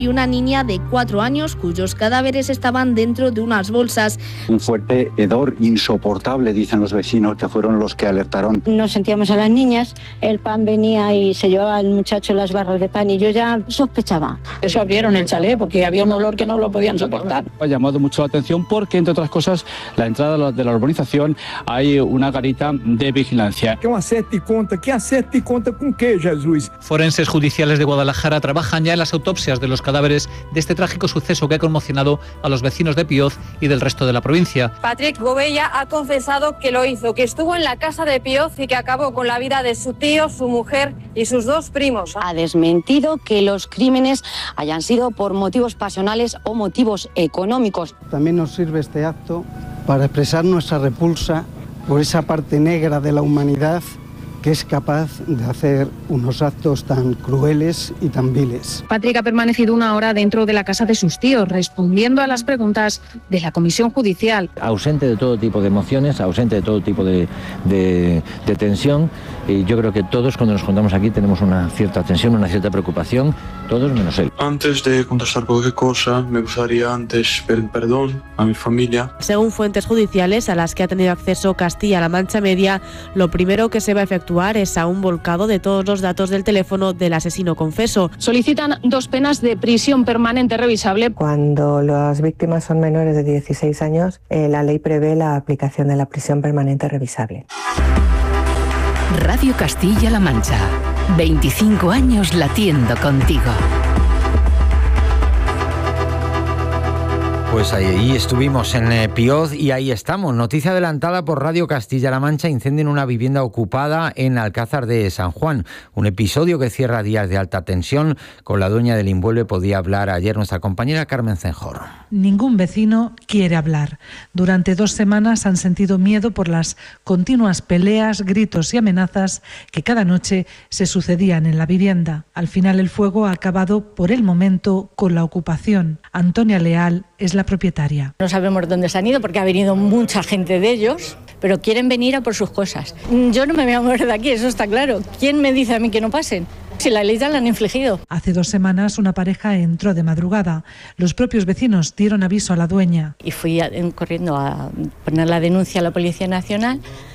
y una niña de 4 años cuyos cadáveres estaban dentro de unas bolsas. Un fuerte hedor insoportable, dicen los vecinos, que fueron los que alertaron. Nos sentíamos a las niñas, el pan venía y se llevaba el muchacho las barras de pan y yo ya sospechaba. Eso abrieron el chalet porque había un olor que no lo podían soportar. Ha llamado mucho la atención porque, entre otras cosas, la entrada de la urbanización hay una garita de vigilancia. ¿Qué acerta y conta? ¿Qué acerta y conta con qué, Jesús? Forenses judiciales de Guadalajara trabajan ya en las autopsias de los cadáveres de este trágico suceso que ha conmocionado a los vecinos de Pioz y del resto de la provincia. Patrick Gobella ha confesado que lo hizo, que estuvo en la casa de Pioz y que acabó con la vida de su tío, su mujer y sus 2 primos. Ha desmentido que los crímenes hayan sido por motivos pasionales o motivos económicos. También nos sirve este acto para expresar nuestra repulsa por esa parte negra de la humanidad que es capaz de hacer unos actos tan crueles y tan viles. Patrick ha permanecido 1 hora dentro de la casa de sus tíos, respondiendo a las preguntas de la comisión judicial. Ausente de todo tipo de emociones, ausente de todo tipo de tensión. Y yo creo que todos, cuando nos juntamos aquí, tenemos una cierta tensión, una cierta preocupación, todos menos él. Antes de contestar cualquier cosa, me gustaría antes pedir perdón a mi familia. Según fuentes judiciales a las que ha tenido acceso Castilla-La Mancha Media, lo primero que se va a efectuar es a un volcado de todos los datos del teléfono del asesino confeso. Solicitan 2 penas de prisión permanente revisable. Cuando las víctimas son menores de 16 años, la ley prevé la aplicación de la prisión permanente revisable. Radio Castilla-La Mancha, 25 años latiendo contigo. Pues ahí estuvimos en Pioz y ahí estamos. Noticia adelantada por Radio Castilla-La Mancha: incendio en una vivienda ocupada en Alcázar de San Juan. Un episodio que cierra días de alta tensión. Con la dueña del inmueble podía hablar ayer nuestra compañera Carmen Cenjor. Ningún vecino quiere hablar. Durante 2 semanas han sentido miedo por las continuas peleas, gritos y amenazas que cada noche se sucedían en la vivienda. Al final el fuego ha acabado por el momento con la ocupación. Antonia Leal es la propietaria. No sabemos dónde se han ido porque ha venido mucha gente de ellos, pero quieren venir a por sus cosas. Yo no me voy a mover de aquí, eso está claro. ¿Quién me dice a mí que no pasen? Si la ley ya la han infligido. Hace 2 semanas una pareja entró de madrugada. Los propios vecinos dieron aviso a la dueña. Y fui corriendo a poner la denuncia a la Policía Nacional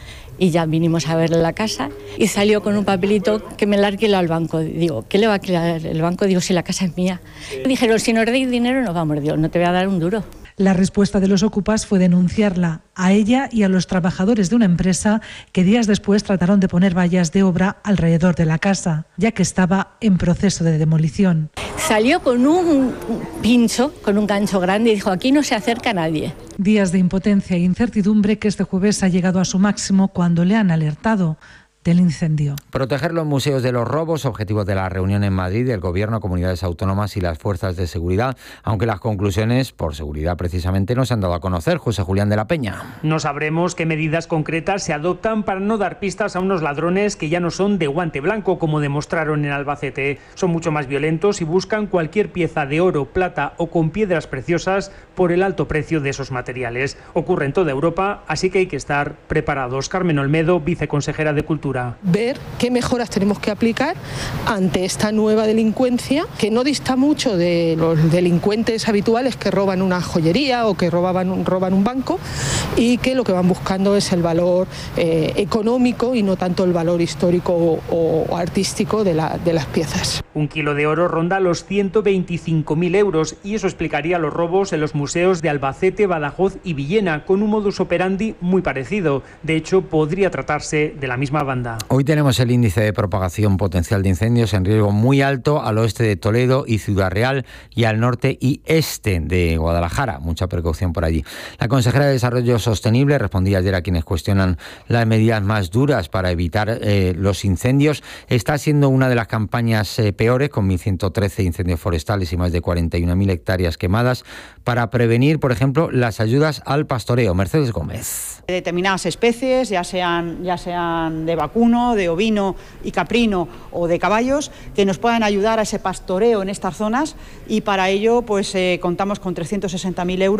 y ya vinimos a verle la casa y salió con un papelito que me la alquiló al banco. Digo, ¿qué le va a alquilar el banco? Digo, si la casa es mía. Dijeron, si nos deis dinero nos vamos. Digo, no te voy a dar un duro. La respuesta de los ocupas fue denunciarla a ella y a los trabajadores de una empresa que días después trataron de poner vallas de obra alrededor de la casa, ya que estaba en proceso de demolición. Salió con un pincho, con un gancho grande y dijo, aquí no se acerca nadie. Días de impotencia e incertidumbre que este jueves ha llegado a su máximo cuando le han alertado del incendio. Proteger los museos de los robos, objetivo de la reunión en Madrid del Gobierno, comunidades autónomas y las fuerzas de seguridad, aunque las conclusiones, por seguridad precisamente, no se han dado a conocer. José Julián de la Peña. No sabremos qué medidas concretas se adoptan para no dar pistas a unos ladrones que ya no son de guante blanco, como demostraron en Albacete. Son mucho más violentos y buscan cualquier pieza de oro, plata o con piedras preciosas por el alto precio de esos materiales. Ocurre en toda Europa, así que hay que estar preparados. Carmen Olmedo, viceconsejera de Cultura. Ver qué mejoras tenemos que aplicar ante esta nueva delincuencia, que no dista mucho de los delincuentes habituales que roban una joyería o que roban un banco, y que lo que van buscando es el valor económico y no tanto el valor histórico o artístico de las piezas. 1 kilo de oro ronda los 125.000 euros y eso explicaría los robos en los museos de Albacete, Badajoz y Villena, con un modus operandi muy parecido. De hecho, podría tratarse de la misma banda. Hoy tenemos el índice de propagación potencial de incendios en riesgo muy alto al oeste de Toledo y Ciudad Real y al norte y este de Guadalajara. Mucha precaución por allí. La consejera de Desarrollo Sostenible respondía ayer a quienes cuestionan las medidas más duras para evitar los incendios. Está siendo una de las campañas peores, con 1.113 incendios forestales y más de 41.000 hectáreas quemadas, para prevenir, por ejemplo, las ayudas al pastoreo. Mercedes Gómez. Determinadas especies, ya sean de vacuno, de ovino y caprino o de caballos, que nos puedan ayudar a ese pastoreo en estas zonas, y para ello pues contamos con 360.000 euros.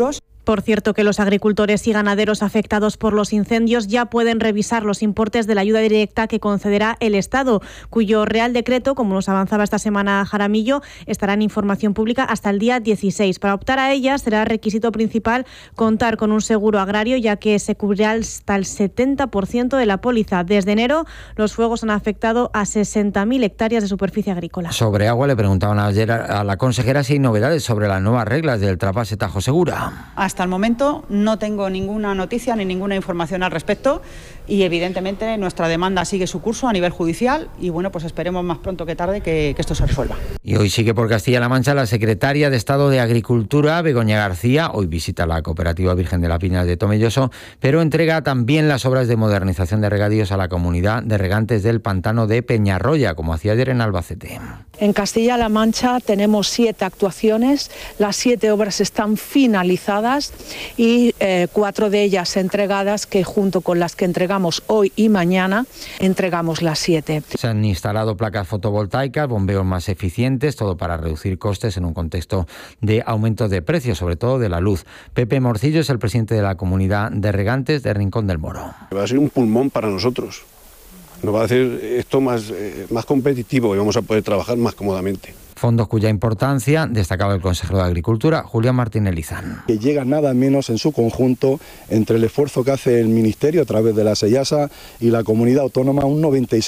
Por cierto, que los agricultores y ganaderos afectados por los incendios ya pueden revisar los importes de la ayuda directa que concederá el Estado, cuyo Real Decreto, como nos avanzaba esta semana Jaramillo, estará en información pública hasta el día 16. Para optar a ella será requisito principal contar con un seguro agrario, ya que se cubrirá hasta el 70% de la póliza. Desde enero, los fuegos han afectado a 60.000 hectáreas de superficie agrícola. Sobre agua le preguntaban ayer a la consejera si hay novedades sobre las nuevas reglas del trasvase Tajo Segura. Hasta el momento no tengo ninguna noticia ni ninguna información al respecto y evidentemente nuestra demanda sigue su curso a nivel judicial y bueno, pues esperemos más pronto que tarde que esto se resuelva. Y hoy sigue por Castilla-La Mancha la secretaria de Estado de Agricultura, Begoña García. Hoy visita la cooperativa Virgen de la Pinas de Tomelloso, pero entrega también las obras de modernización de regadíos a la comunidad de regantes del pantano de Peñarroya, como hacía ayer en Albacete. En Castilla-La Mancha tenemos 7 actuaciones, las 7 obras están finalizadas y 4 de ellas entregadas, que junto con las que entregamos hoy y mañana, entregamos las 7. Se han instalado placas fotovoltaicas, bombeos más eficientes, todo para reducir costes en un contexto de aumento de precios, sobre todo de la luz. Pepe Morcillo es el presidente de la comunidad de regantes de Rincón del Moro. Va a ser un pulmón para nosotros. Nos va a hacer esto más competitivo y vamos a poder trabajar más cómodamente. Fondos cuya importancia destacaba el consejero de Agricultura, Julián Martínez Lizán. Que llega nada menos en su conjunto entre el esfuerzo que hace el Ministerio a través de la SEIASA y la comunidad autónoma, un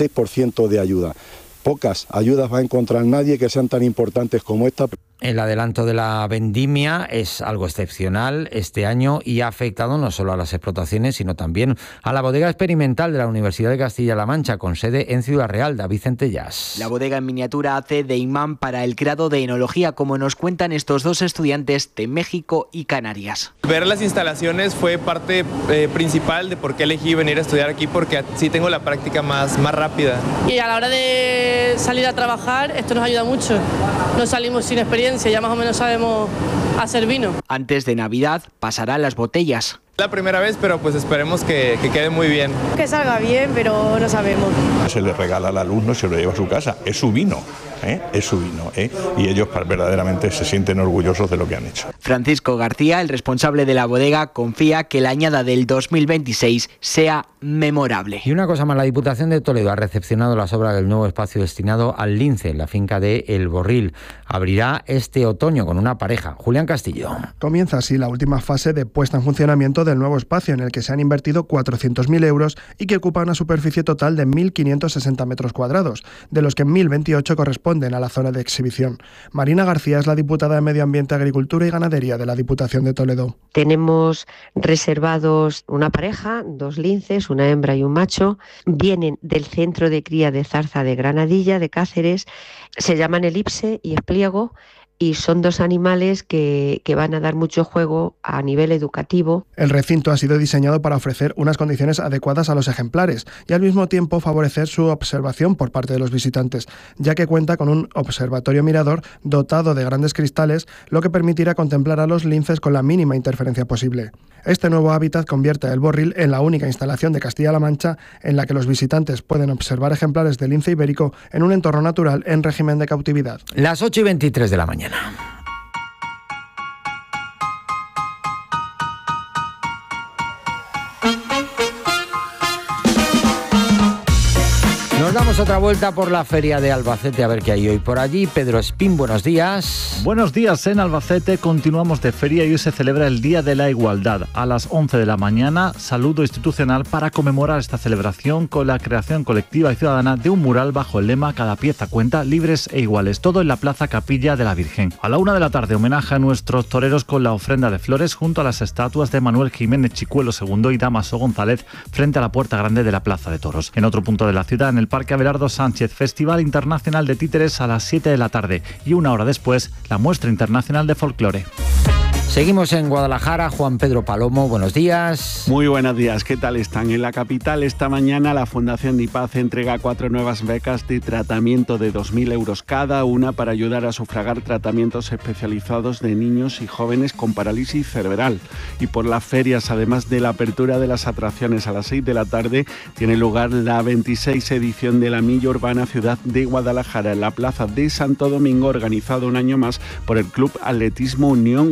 96% de ayuda. Pocas ayudas va a encontrar nadie que sean tan importantes como esta. El adelanto de la vendimia es algo excepcional este año y ha afectado no solo a las explotaciones, sino también a la bodega experimental de la Universidad de Castilla-La Mancha, con sede en Ciudad Real. David Centellas. La bodega en miniatura hace de imán para el grado de enología, como nos cuentan estos dos estudiantes de México y Canarias. Ver las instalaciones fue parte principal de por qué elegí venir a estudiar aquí, porque así tengo la práctica más rápida. Y a la hora de salir a trabajar, esto nos ayuda mucho. No salimos sin experiencia, ya más o menos sabemos hacer vino. Antes de Navidad pasarán las botellas. La primera vez, pero pues esperemos que quede muy bien. Que salga bien, pero no sabemos. Se le regala al alumno, se lo lleva a su casa, es su vino. Es su vino, y ellos verdaderamente se sienten orgullosos de lo que han hecho. Francisco García, el responsable de la bodega, confía que la añada del 2026 sea memorable. Y una cosa más, la Diputación de Toledo ha recepcionado las obras del nuevo espacio destinado al lince, la finca de El Borril. Abrirá este otoño con una pareja. Julián Castillo. Comienza así la última fase de puesta en funcionamiento del nuevo espacio, en el que se han invertido 400.000 euros y que ocupa una superficie total de 1.560 metros cuadrados, de los que 1.028 corresponden a la zona de exhibición. Marina García es la diputada de Medio Ambiente, Agricultura y Ganadería de la Diputación de Toledo. Tenemos reservados una pareja, 2 linces, una hembra y un macho. Vienen del centro de cría de Zarza de Granadilla, de Cáceres. Se llaman Elipse y Espliego. Y son 2 animales que van a dar mucho juego a nivel educativo. El recinto ha sido diseñado para ofrecer unas condiciones adecuadas a los ejemplares y al mismo tiempo favorecer su observación por parte de los visitantes, ya que cuenta con un observatorio mirador dotado de grandes cristales, lo que permitirá contemplar a los linces con la mínima interferencia posible. Este nuevo hábitat convierte a El Borril en la única instalación de Castilla-La Mancha en la que los visitantes pueden observar ejemplares de lince ibérico en un entorno natural en régimen de cautividad. Las 8:23 de la mañana. Nos damos otra vuelta por la feria de Albacete a ver qué hay hoy por allí. Pedro Espín, buenos días. Buenos días. En Albacete continuamos de feria y hoy se celebra el Día de la Igualdad. A las 11 de la mañana, saludo institucional para conmemorar esta celebración con la creación colectiva y ciudadana de un mural bajo el lema "Cada pieza cuenta, libres e iguales", todo en la Plaza Capilla de la Virgen. A la 1 de la tarde, homenaje a nuestros toreros con la ofrenda de flores junto a las estatuas de Manuel Jiménez Chicuelo II y Dámaso González frente a la Puerta Grande de la Plaza de Toros. En otro punto de la ciudad, en el Parque Abelardo Sánchez, Festival Internacional de Títeres a las 7 de la tarde y una hora después, la Muestra Internacional de Folclore. Seguimos en Guadalajara. Juan Pedro Palomo, buenos días. Muy buenos días, ¿qué tal están? En la capital esta mañana la Fundación Nipaz entrega 4 nuevas becas de tratamiento de 2.000 euros cada una para ayudar a sufragar tratamientos especializados de niños y jóvenes con parálisis cerebral. Y por las ferias, además de la apertura de las atracciones a las 6 de la tarde, tiene lugar la 26 edición de la Milla Urbana Ciudad de Guadalajara en la Plaza de Santo Domingo, organizado un año más por el Club Atletismo Unión Guadalajara.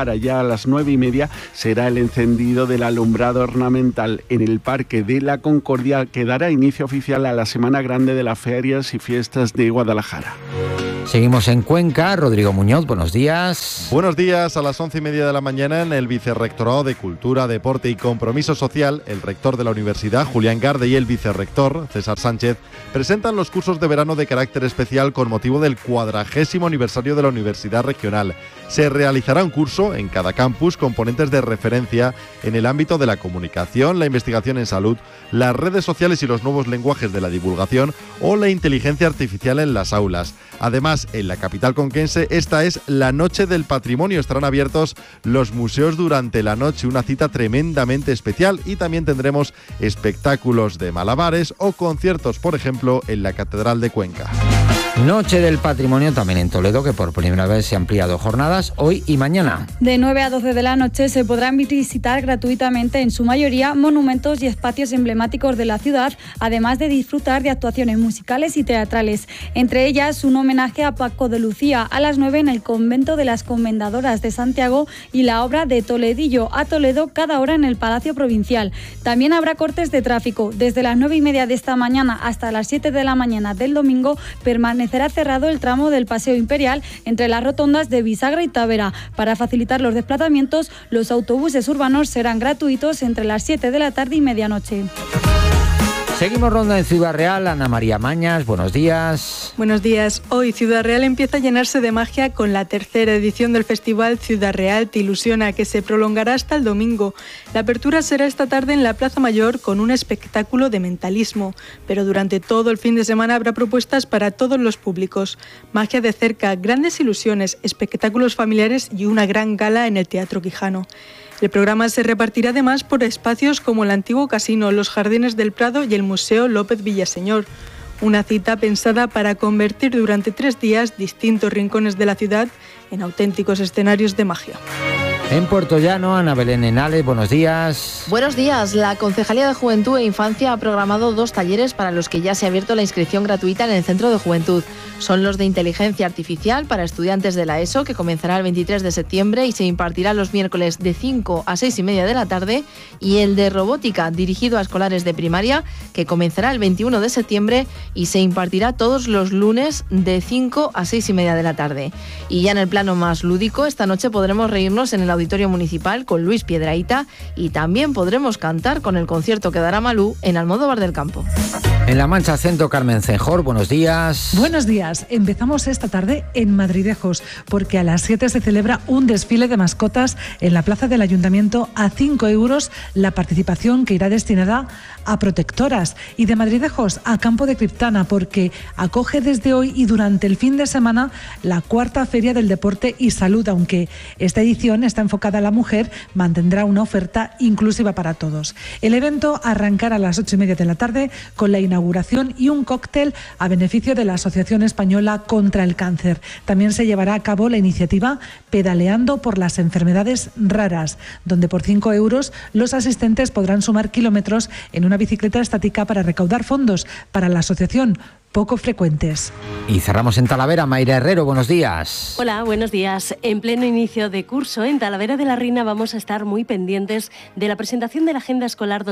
Guadalajara. Ya a las 9:30 será el encendido del alumbrado ornamental en el Parque de la Concordia, que dará inicio oficial a la Semana Grande de las Ferias y Fiestas de Guadalajara. Seguimos en Cuenca. Rodrigo Muñoz, buenos días. Buenos días. A las 11:30 de la mañana, en el Vicerrectorado de Cultura, Deporte y Compromiso Social, el rector de la universidad, Julián Garde, y el vicerrector, César Sánchez, presentan los cursos de verano de carácter especial con motivo del 40º aniversario de la Universidad Regional. Se realizará un curso en cada campus con ponentes de referencia en el ámbito de la comunicación, la investigación en salud, las redes sociales y los nuevos lenguajes de la divulgación o la inteligencia artificial en las aulas. Además, en la capital conquense, esta es la Noche del Patrimonio. Estarán abiertos los museos durante la noche, una cita tremendamente especial, y también tendremos espectáculos de malabares o conciertos, por ejemplo, en la Catedral de Cuenca. Noche del Patrimonio también en Toledo, que por primera vez se ha ampliado jornadas hoy y mañana. De 9 a 12 de la noche se podrán visitar gratuitamente, en su mayoría, monumentos y espacios emblemáticos de la ciudad, además de disfrutar de actuaciones musicales y teatrales. Entre ellas, un homenaje a Paco de Lucía a las 9 en el Convento de las Comendadoras de Santiago y la obra de Toledillo a Toledo cada hora en el Palacio Provincial. También habrá cortes de tráfico. Desde las 9:30 de esta mañana hasta las 7 de la mañana del domingo permanecerá cerrado el tramo del Paseo Imperial entre las rotondas de Bisagra y Tavera. Para facilitar los desplazamientos, los autobuses urbanos serán gratuitos entre las 7 de la tarde y medianoche. Seguimos ronda en Ciudad Real. Ana María Mañas, buenos días. Buenos días. Hoy Ciudad Real empieza a llenarse de magia con la tercera edición del festival Ciudad Real Te Ilusiona, que se prolongará hasta el domingo. La apertura será esta tarde en la Plaza Mayor con un espectáculo de mentalismo, pero durante todo el fin de semana habrá propuestas para todos los públicos. Magia de cerca, grandes ilusiones, espectáculos familiares y una gran gala en el Teatro Quijano. El programa se repartirá además por espacios como el antiguo casino, los Jardines del Prado y el Museo López Villaseñor. Una cita pensada para convertir durante 3 días distintos rincones de la ciudad en auténticos escenarios de magia. En Puerto Llano, Ana Belén Henales, buenos días. Buenos días. La Concejalía de Juventud e Infancia ha programado 2 talleres para los que ya se ha abierto la inscripción gratuita en el Centro de Juventud. Son los de inteligencia artificial para estudiantes de la ESO, que comenzará el 23 de septiembre y se impartirá los miércoles de 5 a 6:30 de la tarde, y el de robótica, dirigido a escolares de primaria, que comenzará el 21 de septiembre y se impartirá todos los lunes de 5 a 6:30 de la tarde. Y ya en el plano más lúdico, esta noche podremos reírnos en el Auditorio Municipal con Luis Piedrahita, y también podremos cantar con el concierto que dará Malú en Almodóvar del Campo. En La Mancha Centro, Carmen Cenjor, buenos días. Buenos días. Empezamos esta tarde en Madridejos, porque a las 7 se celebra un desfile de mascotas en la plaza del Ayuntamiento a 5 euros la participación, que irá destinada a protectoras. Y de Madridejos a Campo de Criptana, porque acoge desde hoy y durante el fin de semana la 4ª Feria del Deporte y Salud. Aunque esta edición está enfocada a la mujer, mantendrá una oferta inclusiva para todos. El evento arrancará a las 8:30 de la tarde con la inauguración y un cóctel a beneficio de la Asociación Española contra el Cáncer. También se llevará a cabo la iniciativa Pedaleando por las Enfermedades Raras, donde por 5 euros los asistentes podrán sumar kilómetros en una bicicleta estática para recaudar fondos para la asociación, poco frecuentes. Y cerramos en Talavera. Mayra Herrero, buenos días. Hola, buenos días. En pleno inicio de curso, en Talavera de la Reina vamos a estar muy pendientes de la presentación de la Agenda Escolar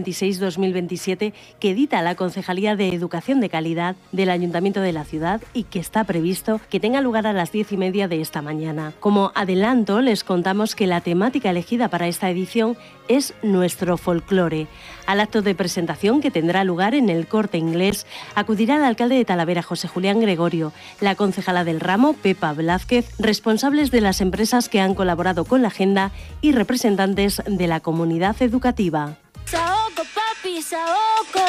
2026-2027 que edita la Concejalía de Educación de Calidad del Ayuntamiento de la ciudad, y que está previsto que tenga lugar a las 10:30 de esta mañana. Como adelanto, les contamos que la temática elegida para esta edición es nuestro folclore. Al acto de presentación, que tendrá lugar en el Corte Inglés, acudirá el alcalde de Talavera, José Julián Gregorio, la concejala del ramo, Pepa Blázquez, responsables de las empresas que han colaborado con la agenda y representantes de la comunidad educativa. Saoco, papi, saoco.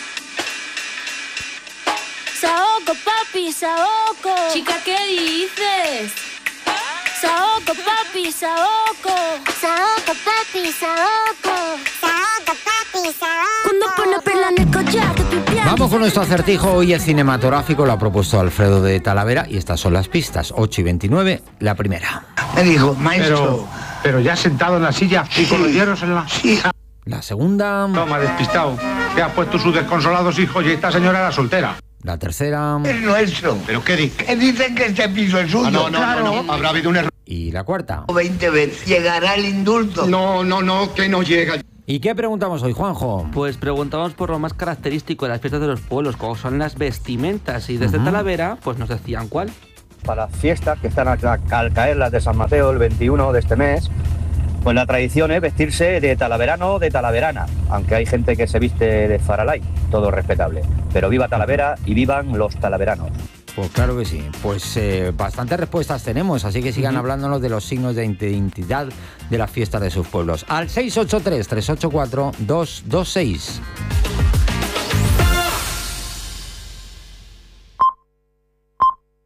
Saoco, papi, saoco. Chica, ¿qué dices? Saoco, papi, saoco. Saoco, papi, saoco. Saoco, papi, saoco. Cuando pone perla en el collar de tu piel. Vamos con nuestro acertijo. Hoy es cinematográfico, lo ha propuesto Alfredo de Talavera, y estas son las pistas. 8:29, la primera. Me dijo, maestro. Pero ya sentado en la silla y con los hierros en la... Sí. La segunda. Toma, despistado. Que ha puesto sus desconsolados hijos y esta señora era soltera. La tercera. Es nuestro. ¿Pero qué dice? Que dicen que este piso es suyo. No, habrá habido un error. Y la cuarta. 20 veces. ¿Llegará el indulto? No, que no llega. ¿Y qué preguntamos hoy, Juanjo? Pues preguntamos por lo más característico de las fiestas de los pueblos, como son las vestimentas. Y desde Talavera, pues nos decían cuál. Para las fiestas que están al caer, las de San Mateo, el 21 de este mes, pues la tradición es vestirse de talaverano o de talaverana, aunque hay gente que se viste de faralay, todo respetable. Pero viva Talavera y vivan los talaveranos. Pues claro que sí. Pues bastantes respuestas tenemos, así que sigan hablándonos de los signos de identidad de las fiestas de sus pueblos. Al 683-384-226.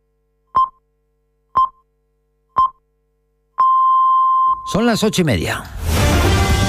Son las 8:30.